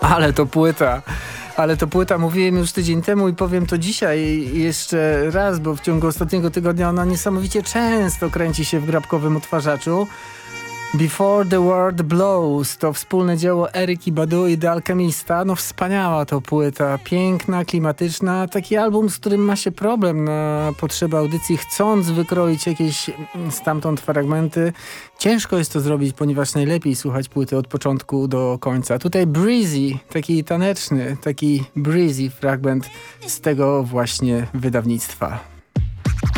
Ale to płyta. Ale to płyta, mówiłem już tydzień temu i powiem to dzisiaj jeszcze raz, bo w ciągu ostatniego tygodnia ona niesamowicie często kręci się w grabkowym odtwarzaczu. Before the World Blows to wspólne dzieło Eryk'i Badu i The Alchemista. No wspaniała to płyta, piękna, klimatyczna. Taki album, z którym ma się problem na potrzeby audycji, chcąc wykroić jakieś stamtąd fragmenty. Ciężko jest to zrobić, ponieważ najlepiej słuchać płyty od początku do końca. Tutaj Breezy, taki taneczny, taki breezy fragment z tego właśnie wydawnictwa.